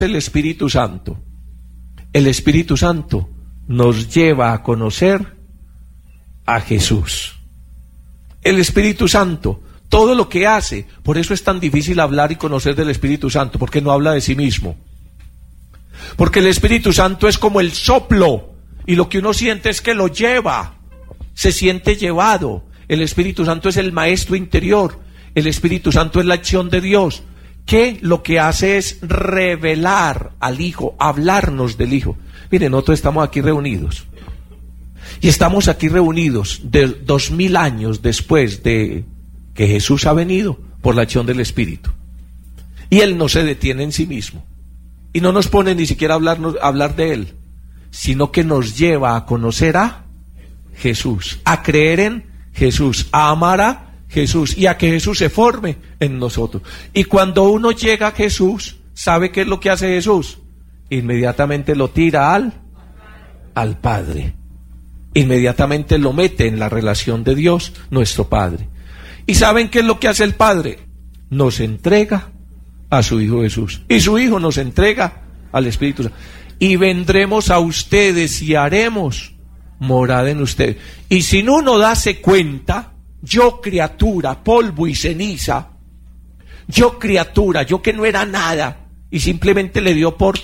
el Espíritu Santo? El Espíritu Santo nos lleva a conocer a Jesús. El Espíritu Santo, todo lo que hace, por eso es tan difícil hablar y conocer del Espíritu Santo, porque no habla de sí mismo. Porque el Espíritu Santo es como el soplo, y lo que uno siente es que lo lleva, se siente llevado. El Espíritu Santo es el maestro interior, el Espíritu Santo es la acción de Dios, que lo que hace es revelar al Hijo, hablarnos del Hijo. Miren, nosotros estamos aquí reunidos, y estamos aquí reunidos de 2000 años después de que Jesús ha venido por la acción del Espíritu. Y Él no se detiene en sí mismo, y no nos pone ni siquiera a hablar de Él, sino que nos lleva a conocer a Jesús, a creer en Jesús, a amar a Jesús y a que Jesús se forme en nosotros. Y cuando uno llega a Jesús, ¿sabe qué es lo que hace Jesús? Inmediatamente lo tira al Padre. Inmediatamente lo mete en la relación de Dios, nuestro Padre. ¿Y saben qué es lo que hace el Padre? Nos entrega a su Hijo Jesús. Y su Hijo nos entrega al Espíritu Santo. Y vendremos a ustedes y haremos morada en ustedes. Y sin uno darse cuenta, yo criatura, polvo y ceniza, yo criatura, yo que no era nada, y simplemente le dio por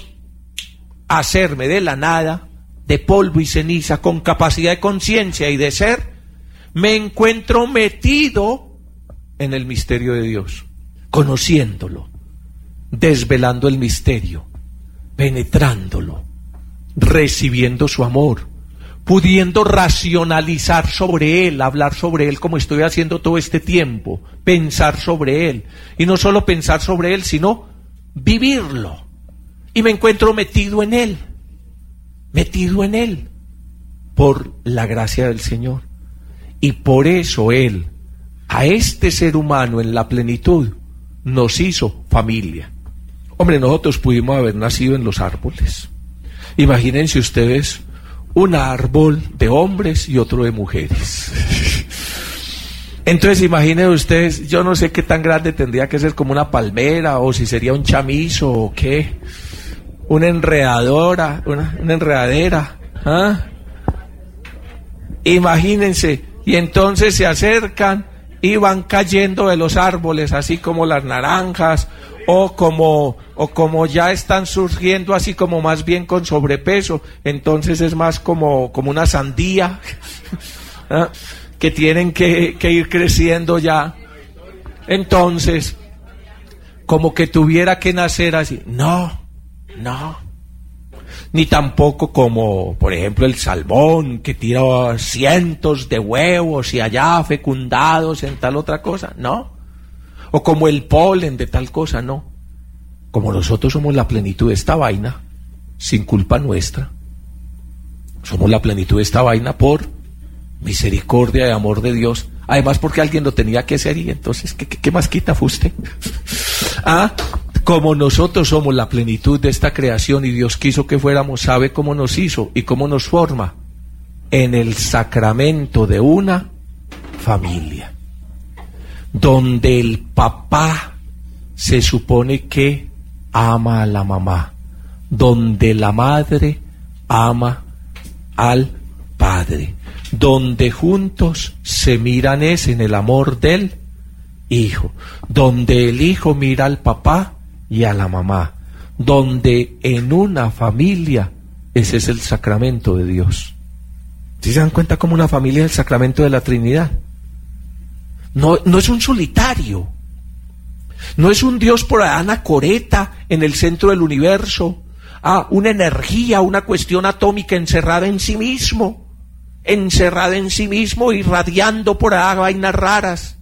hacerme de la nada, de polvo y ceniza, con capacidad de conciencia y de ser, me encuentro metido en el misterio de Dios, conociéndolo, desvelando el misterio, penetrándolo, recibiendo su amor, pudiendo racionalizar sobre Él, hablar sobre Él como estoy haciendo todo este tiempo, pensar sobre Él, y no solo pensar sobre Él, sino vivirlo, y me encuentro metido en Él, por la gracia del Señor, y por eso Él, a este ser humano en la plenitud, nos hizo familia. Hombre, nosotros pudimos haber nacido en los árboles. Imagínense ustedes un árbol de hombres y otro de mujeres. Entonces imaginen ustedes, yo no sé qué tan grande tendría que ser, como una palmera, o si sería un chamizo, o qué, una enredadora, una enredadera, ¿ah? Imagínense, y entonces se acercan y van cayendo de los árboles, así como las naranjas, o como ya están surgiendo así como más bien con sobrepeso, entonces es más como una sandía, ¿ah? Que tienen que ir creciendo ya. Entonces, como que tuviera que nacer así. No, ni tampoco como, por ejemplo, el salmón que tira cientos de huevos y allá fecundados en tal otra cosa, no. O como el polen de tal cosa, no. Como nosotros somos la plenitud de esta vaina, sin culpa nuestra, somos la plenitud de esta vaina por misericordia y amor de Dios. Además porque alguien lo tenía que hacer, y entonces, ¿qué más quita fue usted? Como nosotros somos la plenitud de esta creación y Dios quiso que fuéramos, ¿sabe cómo nos hizo y cómo nos forma? En el sacramento de una familia, donde el papá se supone que ama a la mamá, donde la madre ama al padre, donde juntos se miran es en el amor del hijo, donde el hijo mira al papá y a la mamá, donde en una familia ese es el sacramento de Dios. ¿Sí se dan cuenta cómo una familia es el sacramento de la Trinidad? No es un solitario, no es un Dios por anacoreta en el centro del universo, una energía, una cuestión atómica encerrada en sí mismo, irradiando por ahí vainas raras.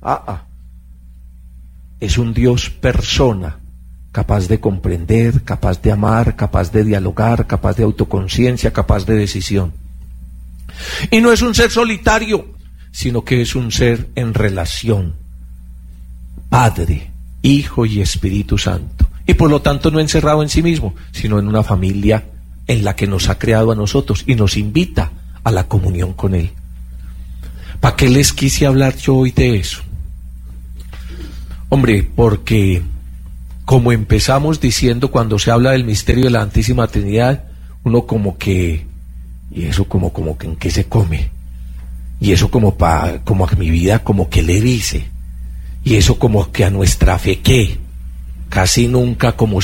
Es un Dios persona, capaz de comprender, capaz de amar, capaz de dialogar, capaz de autoconciencia, capaz de decisión. Y no es un ser solitario, sino que es un ser en relación, Padre, Hijo y Espíritu Santo, y por lo tanto no encerrado en sí mismo, sino en una familia en la que nos ha creado a nosotros y nos invita a la comunión con Él. ¿Para qué les quise hablar yo hoy de eso? Hombre, porque como empezamos diciendo cuando se habla del misterio de la Santísima Trinidad, uno como que, y eso como que en qué se come, y eso como a mi vida como que le dice, y eso como que a nuestra fe qué, casi nunca como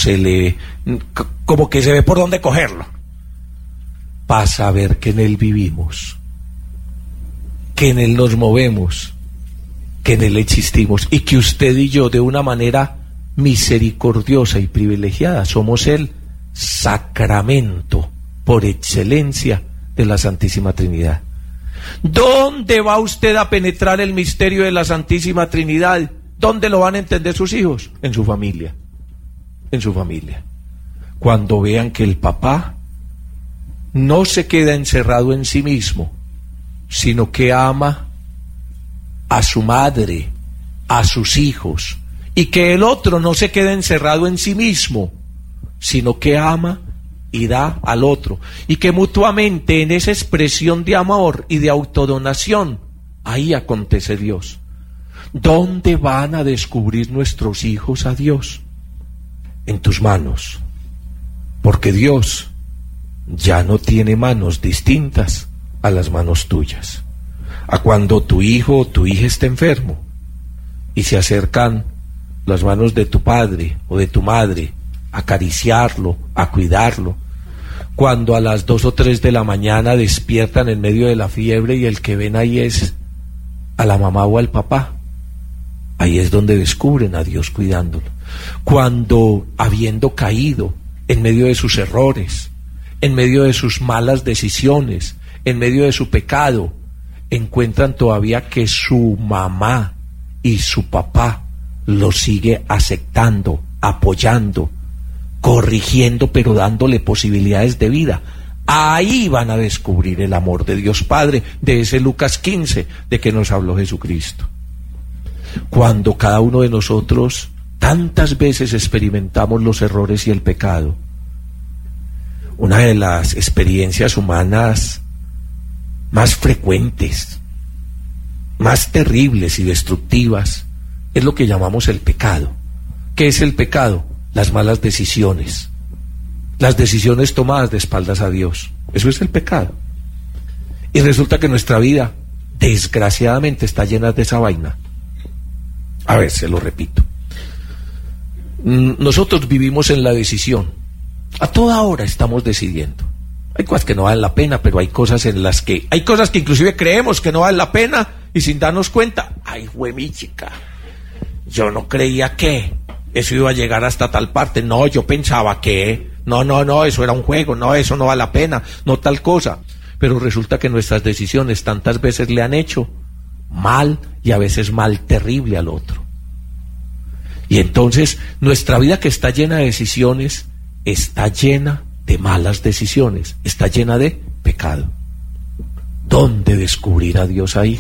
que se ve por dónde cogerlo, para saber que en Él vivimos, que en Él nos movemos, que en Él existimos, y que usted y yo de una manera misericordiosa y privilegiada somos el sacramento por excelencia de la Santísima Trinidad. ¿Dónde va usted a penetrar el misterio de la Santísima Trinidad? ¿Dónde lo van a entender sus hijos? En su familia. En su familia. Cuando vean que el papá no se queda encerrado en sí mismo, sino que ama a su madre, a sus hijos, y que el otro no se queda encerrado en sí mismo, sino que ama y da al otro, y que mutuamente en esa expresión de amor y de autodonación, ahí acontece Dios. ¿Dónde van a descubrir nuestros hijos a Dios? En tus manos, porque Dios ya no tiene manos distintas a las manos tuyas. A cuando tu hijo o tu hija está enfermo y se acercan las manos de tu padre o de tu madre a acariciarlo, a cuidarlo, cuando a las 2 o 3 de la mañana despiertan en medio de la fiebre y el que ven ahí es a la mamá o al papá, ahí es donde descubren a Dios cuidándolo. Cuando habiendo caído en medio de sus errores, en medio de sus malas decisiones, en medio de su pecado, encuentran todavía que su mamá y su papá lo sigue aceptando, apoyando, corrigiendo, pero dándole posibilidades de vida. Ahí van a descubrir el amor de Dios Padre, de ese Lucas 15 de que nos habló Jesucristo. Cuando cada uno de nosotros tantas veces experimentamos los errores y el pecado, una de las experiencias humanas más frecuentes, más terribles y destructivas, es lo que llamamos el pecado. ¿Qué es el pecado? Las malas decisiones. Las decisiones tomadas de espaldas a Dios. Eso es el pecado. Y resulta que nuestra vida, desgraciadamente, está llena de esa vaina. A ver, se lo repito. Nosotros vivimos en la decisión. A toda hora estamos decidiendo. Hay cosas que no valen la pena, pero hay cosas que inclusive creemos que no valen la pena y sin darnos cuenta, ay, fue mi chica, yo no creía que eso iba a llegar hasta tal parte, no, yo pensaba que, no, eso era un juego, no, eso no vale la pena, no tal cosa, pero resulta que nuestras decisiones tantas veces le han hecho mal y a veces mal terrible al otro. Y entonces nuestra vida, que está llena de decisiones, está llena de malas decisiones, está llena de pecado. ¿Dónde descubrir a Dios ahí?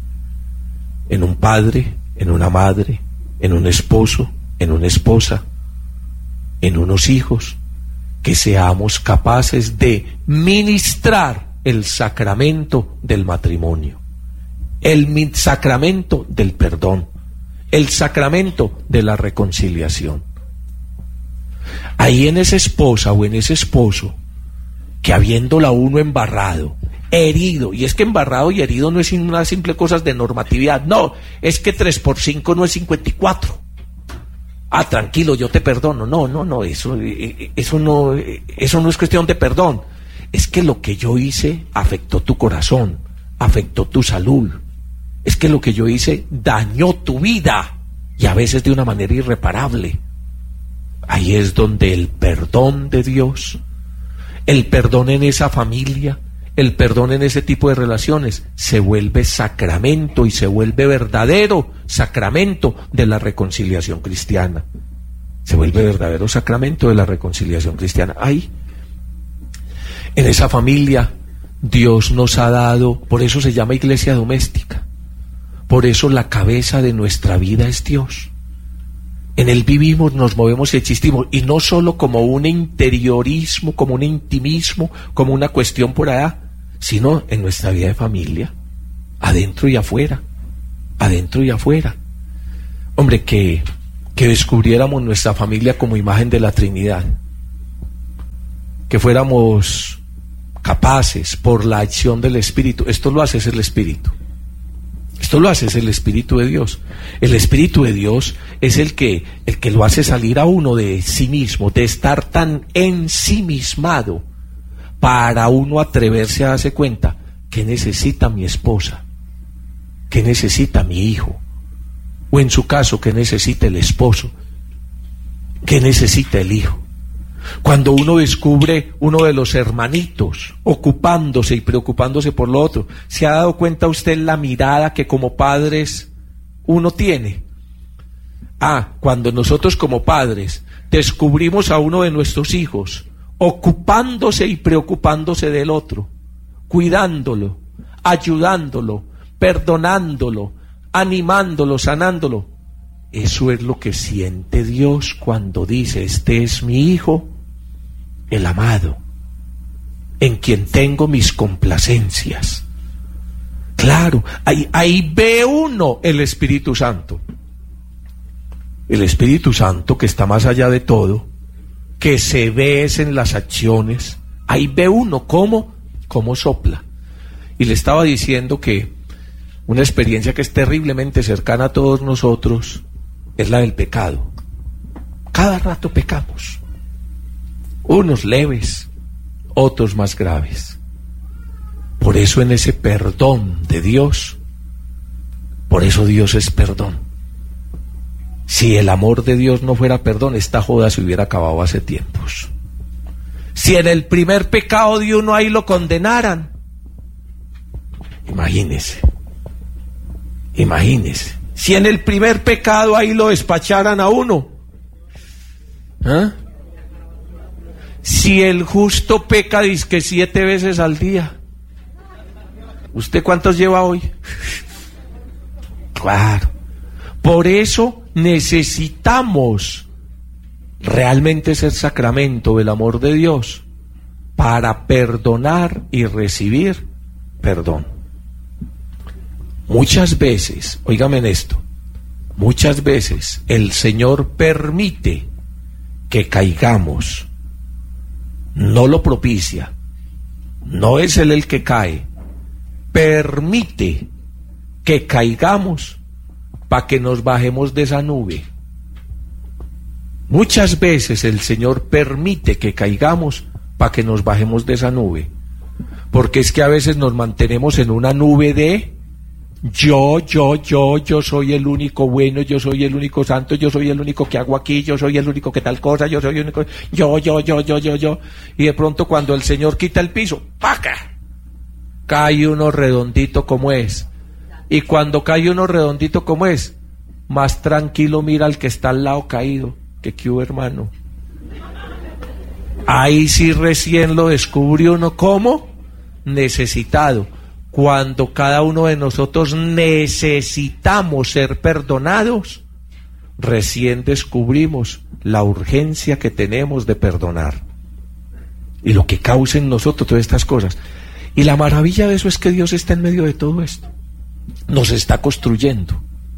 En un padre, en una madre, en un esposo, en una esposa, en unos hijos, que seamos capaces de ministrar el sacramento del matrimonio, el sacramento del perdón, el sacramento de la reconciliación. Ahí en esa esposa o en ese esposo, que habiéndola uno embarrado, herido, y es que embarrado y herido no es una simple cosa de normatividad, no, es que 3 por 5 no es 54. Ah, tranquilo, yo te perdono. No, eso no es cuestión de perdón. Es que lo que yo hice afectó tu corazón, afectó tu salud. Es que lo que yo hice dañó tu vida, y a veces de una manera irreparable. Ahí es donde el perdón de Dios, el perdón en esa familia, el perdón en ese tipo de relaciones, se vuelve sacramento y se vuelve verdadero sacramento de la reconciliación cristiana. Se vuelve verdadero sacramento de la reconciliación cristiana. Ahí, en esa familia, Dios nos ha dado, por eso se llama iglesia doméstica, por eso la cabeza de nuestra vida es Dios. En Él vivimos, nos movemos y existimos, y no solo como un interiorismo, como un intimismo, como una cuestión por allá, sino en nuestra vida de familia, adentro y afuera, adentro y afuera. Hombre, que que descubriéramos nuestra familia como imagen de la Trinidad, que fuéramos capaces por la acción del Espíritu. Esto lo hace el Espíritu. Esto lo hace el Espíritu de Dios. El Espíritu de Dios es el que lo hace salir a uno de sí mismo, de estar tan ensimismado, para uno atreverse a darse cuenta que necesita mi esposa, que necesita mi hijo, o en su caso, que necesita el esposo, que necesita el hijo. Cuando uno descubre uno de los hermanitos ocupándose y preocupándose por lo otro, ¿se ha dado cuenta usted la mirada que como padres uno tiene? Cuando nosotros como padres descubrimos a uno de nuestros hijos ocupándose y preocupándose del otro, cuidándolo, ayudándolo, perdonándolo, animándolo, sanándolo, eso es lo que siente Dios cuando dice: este es mi hijo, el amado, en quien tengo mis complacencias. Claro, ahí ve uno el Espíritu Santo. El Espíritu Santo, que está más allá de todo, que se ve en las acciones. Ahí ve uno cómo sopla. Y le estaba diciendo que una experiencia que es terriblemente cercana a todos nosotros es la del pecado. Cada rato pecamos, unos leves, otros más graves. Por eso en ese perdón de Dios, por eso Dios es perdón. Si el amor de Dios no fuera perdón, esta joda se hubiera acabado hace tiempos. Si en el primer pecado de uno ahí lo condenaran, imagínese. Si en el primer pecado ahí lo despacharan a uno, si el justo peca dizque 7 veces al día, ¿usted cuántos lleva hoy? Claro. Por eso necesitamos realmente ser sacramento del amor de Dios para perdonar y recibir perdón. Muchas veces, óigame en esto, muchas veces el Señor permite que caigamos, no lo propicia, no es Él el que cae, permite que caigamos para que nos bajemos de esa nube. Muchas veces el Señor permite que caigamos para que nos bajemos de esa nube, porque es que a veces nos mantenemos en una nube de yo soy el único bueno, yo soy el único santo, yo soy el único que hago aquí, yo soy el único que tal cosa, yo soy el único, yo, y de pronto cuando el Señor quita el piso, ¡paca!, cae uno redondito como es. Y cuando cae uno redondito como es, más tranquilo mira al que está al lado caído, que hubo, hermano. Ahí sí recién lo descubrió uno como necesitado. Cuando cada uno de nosotros necesitamos ser perdonados, recién descubrimos la urgencia que tenemos de perdonar y lo que causa en nosotros todas estas cosas. Y la maravilla de eso es que Dios está en medio de todo esto. Nos está construyendo.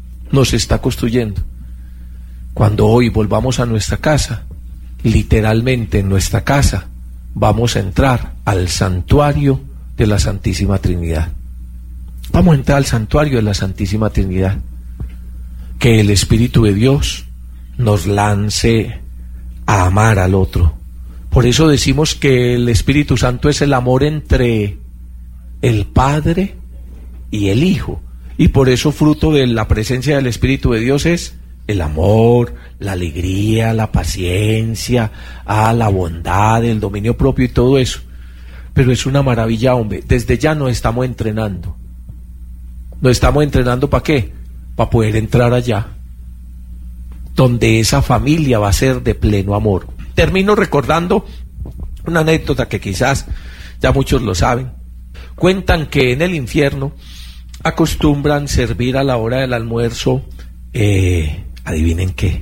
Cuando hoy volvamos a nuestra casa, literalmente en nuestra casa, vamos a entrar al santuario de la Santísima Trinidad. Vamos a entrar al santuario de la Santísima Trinidad. Que el Espíritu de Dios nos lance a amar al otro. Por eso decimos que el Espíritu Santo es el amor entre el Padre y el Hijo. Y por eso fruto de la presencia del Espíritu de Dios es el amor, la alegría, la paciencia, la bondad, el dominio propio y todo eso. Pero es una maravilla, hombre. Desde ya nos estamos entrenando. ¿Nos estamos entrenando para qué? Para poder entrar allá, donde esa familia va a ser de pleno amor. Termino recordando una anécdota que quizás ya muchos lo saben. Cuentan que en el infierno acostumbran servir a la hora del almuerzo, adivinen qué.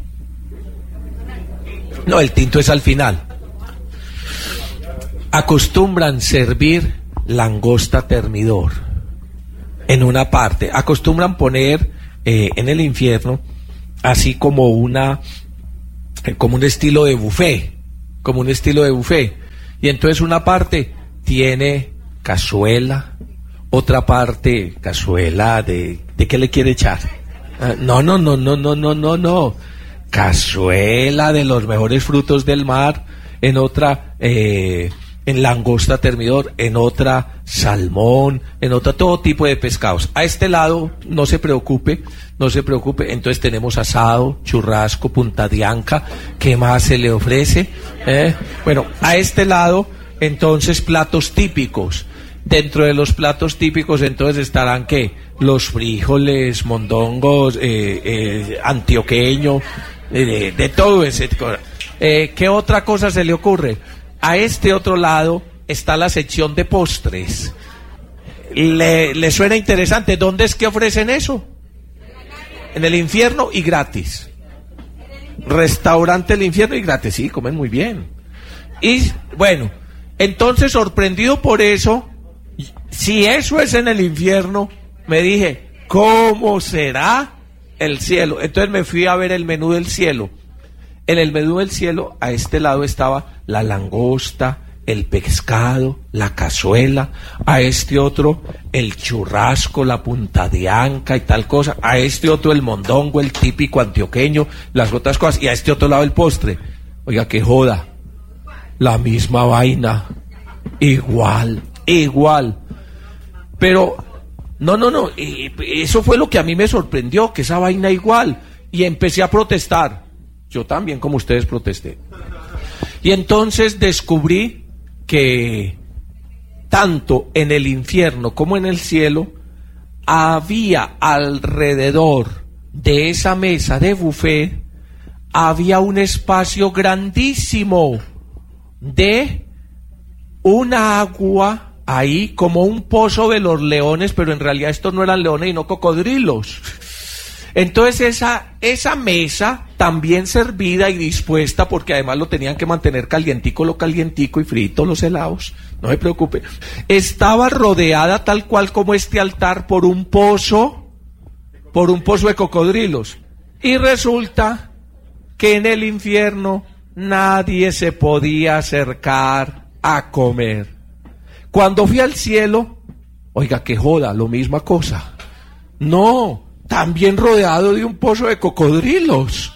No, el tinto es al final. Acostumbran servir langosta termidor en una parte. Acostumbran poner en el infierno así como un estilo de buffet, y entonces una parte tiene cazuela, otra parte cazuela ¿de qué le quiere echar? No, cazuela de los mejores frutos del mar, en otra en langosta termidor, en otra salmón, en otra todo tipo de pescados. A este lado no se preocupe, entonces tenemos asado, churrasco, punta de anca. ¿Qué más se le ofrece? Bueno, a este lado entonces platos típicos. Dentro de los platos típicos entonces estarán ¿qué? Los frijoles, mondongos, antioqueño, de todo ese. ¿Qué otra cosa se le ocurre? A este otro lado está la sección de postres. ¿Le suena interesante? ¿Dónde es que ofrecen eso? En el infierno y gratis. Restaurante El Infierno y gratis, sí, comen muy bien. Y bueno, entonces sorprendido por eso, si eso es en el infierno, me dije, ¿cómo será el cielo? Entonces me fui a ver el menú del cielo. En el menú del cielo, a este lado estaba la langosta, el pescado, la cazuela, a este otro el churrasco, la punta de anca y tal cosa, a este otro el mondongo, el típico antioqueño, las otras cosas, y a este otro lado el postre. Oiga, qué joda, la misma vaina, igual, pero no, eso fue lo que a mí me sorprendió, que esa vaina igual, y empecé a protestar. Yo también, como ustedes, protesté. Y entonces descubrí que tanto en el infierno como en el cielo había alrededor de esa mesa de buffet, había un espacio grandísimo de una agua ahí, como un pozo de los leones, pero en realidad estos no eran leones sino cocodrilos. Entonces esa mesa también servida y dispuesta, porque además lo tenían que mantener calientico y frito los helados, no se preocupe, estaba rodeada tal cual como este altar por un pozo de cocodrilos. Y resulta que en el infierno nadie se podía acercar a comer. Cuando fui al cielo, oiga, qué joda, lo misma cosa. No, también rodeado de un pozo de cocodrilos.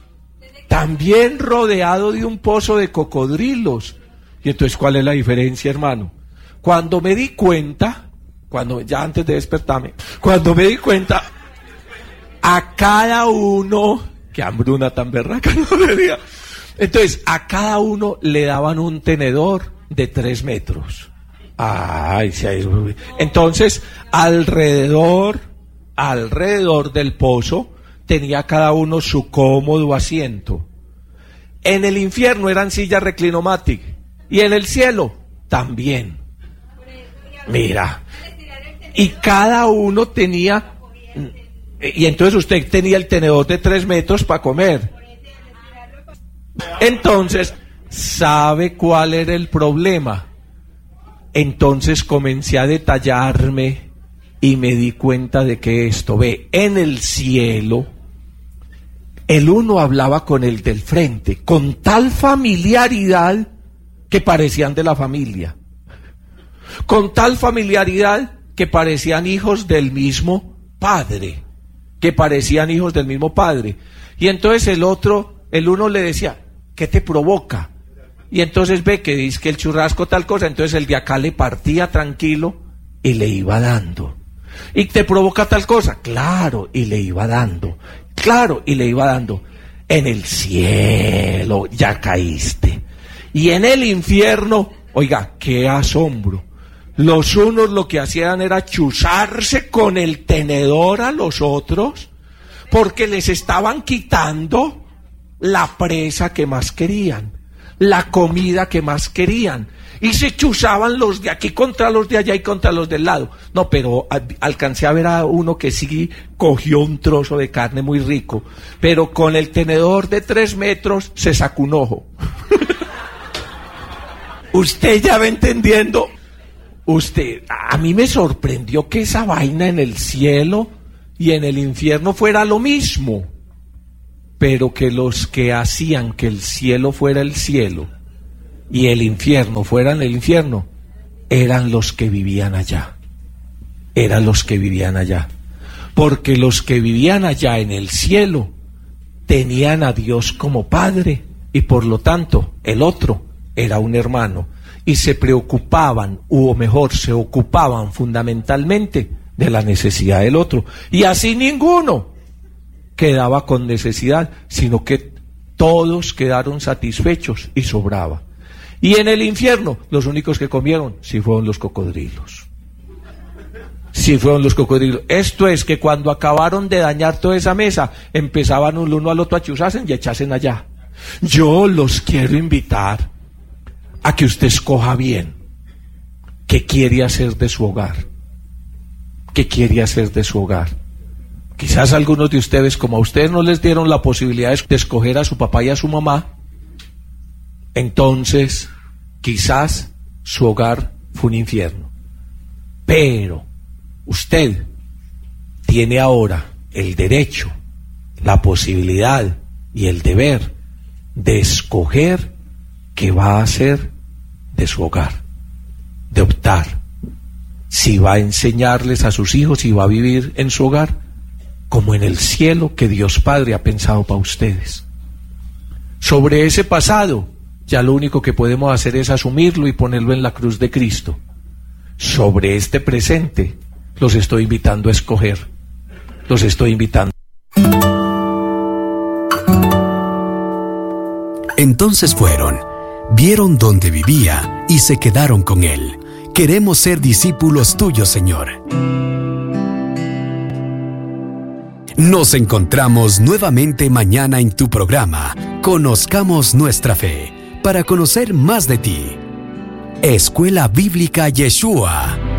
Y entonces, ¿cuál es la diferencia, hermano? Cuando me di cuenta, antes de despertarme, a cada uno, qué hambruna tan berraca, no tenía. Entonces, a cada uno le daban un tenedor de 3 metros. Entonces, alrededor del pozo tenía cada uno su cómodo asiento. En el infierno eran sillas reclinomatic y en el cielo también. Mira, y cada uno tenía, y entonces usted tenía el tenedor de 3 metros para comer. Entonces, ¿sabe cuál era el problema? Entonces comencé a detallarme y me di cuenta de que en el cielo, el uno hablaba con el del frente, con tal familiaridad que parecían de la familia, con tal familiaridad que parecían hijos del mismo padre, y entonces el uno le decía, ¿qué te provoca? Y entonces ve que dice que el churrasco tal cosa, entonces el de acá le partía tranquilo y le iba dando. ¿Y te provoca tal cosa? Claro, y le iba dando. En el cielo ya caíste. Y en el infierno, oiga, qué asombro. Los unos lo que hacían era chuzarse con el tenedor a los otros, porque les estaban quitando la presa que más querían, la comida que más querían, y se chuzaban los de aquí contra los de allá y contra los del lado. No, pero alcancé a ver a uno que sí cogió un trozo de carne muy rico, pero con el tenedor de 3 metros se sacó un ojo. Usted ya va entendiendo. A mí me sorprendió que esa vaina en el cielo y en el infierno fuera lo mismo. pero que los que hacían que el cielo fuera el cielo y el infierno fuera el infierno, eran los que vivían allá. Eran los que vivían allá. Porque los que vivían allá en el cielo tenían a Dios como Padre, y por lo tanto el otro era un hermano, y se preocupaban, o mejor, se ocupaban fundamentalmente de la necesidad del otro, y así ninguno quedaba con necesidad, sino que todos quedaron satisfechos y sobraba. Y en el infierno, los únicos que comieron, sí fueron los cocodrilos. Sí fueron los cocodrilos. Esto es que cuando acabaron de dañar toda esa mesa, empezaban el uno al otro a chuzasen y a echasen allá. Yo los quiero invitar a que usted escoja bien qué quiere hacer de su hogar. ¿Qué quiere hacer de su hogar? Quizás algunos de ustedes, como a ustedes no les dieron la posibilidad de escoger a su papá y a su mamá, entonces quizás su hogar fue un infierno. Pero usted tiene ahora el derecho, la posibilidad y el deber de escoger qué va a hacer de su hogar, de optar si va a enseñarles a sus hijos y va a vivir en su hogar como en el cielo que Dios Padre ha pensado para ustedes. Sobre ese pasado, ya lo único que podemos hacer es asumirlo y ponerlo en la cruz de Cristo. Sobre este presente, los estoy invitando a escoger. Los estoy invitando. Entonces fueron, vieron dónde vivía y se quedaron con él. Queremos ser discípulos tuyos, Señor. Nos encontramos nuevamente mañana en tu programa, Conozcamos Nuestra Fe, para conocer más de ti. Escuela Bíblica Yeshua.